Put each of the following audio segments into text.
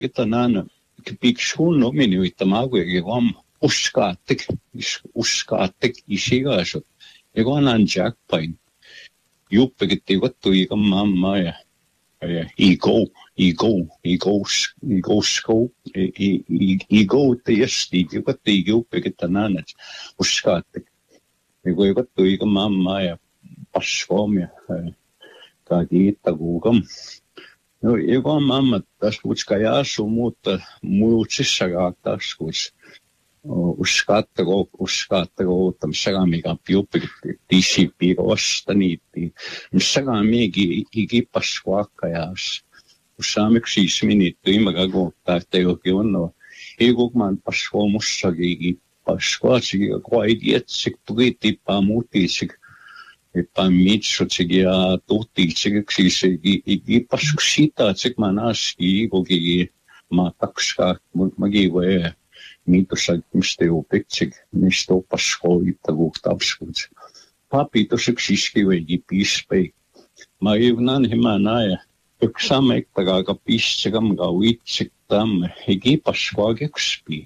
Kita naan kipiksuun nomini uitamagu ja kom uskaatek isigaasut. Ja kun on jackpain. Juppekitti kottu ikan mamma ja ego tietysti kottu juppekitta naan uskaatek. Ja kun kottu ikan mamma ja paskom ja kaikita kuukam. No, joka mamma taskuus kajaasu muutsissa taskuus. Uskaatteko, että missäkään mikä piuppi tiisipiirosta niitti. Missäkään mieki ikipaskua jaas. Usaamiksi isminiitty imäkä kohtaa, että jokin on. Ei kukaan paskua mussakin paskua. Kun ei tietsik, tuli tippaa muutiitsik. Että mitsutsik ja tuhtiitsik. Siis ikipasku sitä, että mä naaski ikokin maatakskaa. Mäkin voi miitossa mistä opetsik, mistä opaskoita kuhtavskuut. Papi tosiksi iskiväikin pispei. Mä yvnän himänä ja yksämektä aika pistsekam kauitsik tämmö. Hiki paskoa kekspii.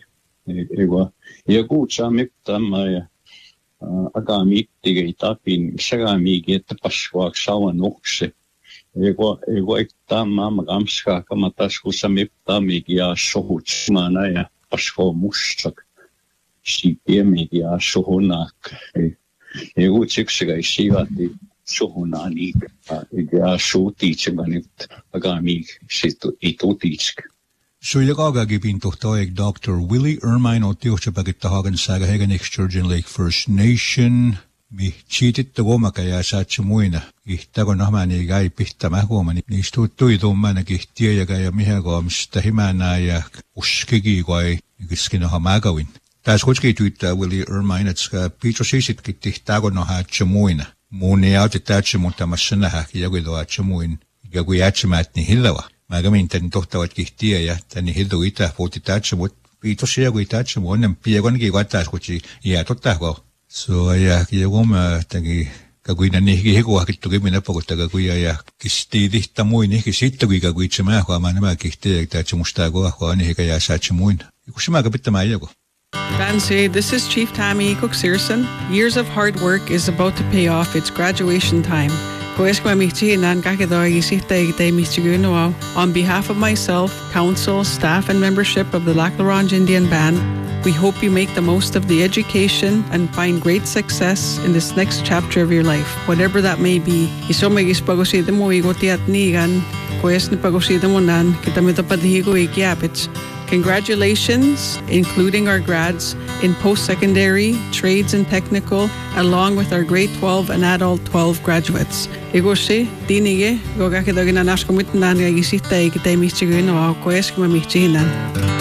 Ja kuutsaamektämä ja aika mittikei tapin, missäkään miikin, että paskoaksi sauan okse. Ego ektämä mä kamskaa, mä taskussa meptämikin ja sohutsmana ja pasko mustak. Siipiemikin ja sohunak. Ja kuutsiksikä siivatti sohunani ja suutiitsemani aika miikin, ei tuutiitskä. Suojakaagakin pintohtaeg Dr. Willie Ermine otti johtapäkittä haken sääkä hegen Sturgeon Lake First Nation. Mi chiititte gomaka ja saatsi muina. Ihtäkö nahmani jäi pihtämä huomani. Niistä tuitummanakin tiejäkä ja mihekoomista himänä ja uskiki kai kiskinaha mäkävin. Tässä kutski tyyttää Willie Ermine, että piitso siisitkin tihtäkö nahatsi muina. Muun ei auti täytsi muuttamassa nähä ja kun tuotsi muin. Ja kun jätsemät niin hillava. Mä kämin tän tohtavatkin tie ja tän hildu itä puhutti täytsi, mutta piitos ja kun täytsi muun, niin piekonikin kattais kutsi jäätottako. So ja kun mä tämänkin kakuina niihin hikuahkittu minä pakottaa kuja ja kisti tihtä muin niihin sitten kun itse mä huomaan nämä kihtiä täytsi mustaa koahkoa niihin ja saatsi muin. Kun se mä kapittamaan joku. Bansi, this is Chief Tammy Cook-Searson. Years of hard work is about to pay off. It's graduation time. On behalf of myself, council, staff, and membership of the Lac La Ronge Indian Band, we hope you make the most of the education and find great success in this next chapter of your life, whateber that may be. Congratulations, including our grads in post-secondary, trades and technical, along with our grade 12 and adult 12 graduates. Igoshi, dinige, gogakidogina nashkomitnan gagisita ikite michiguno, koeskima michihinan.